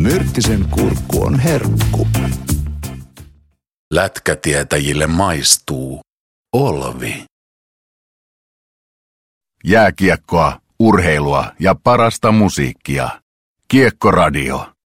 Myrttisen kurkku on herkku. Lätkätietäjille maistuu olvi. Jääkiekkoa, urheilua ja parasta musiikkia. Kiekkoradio.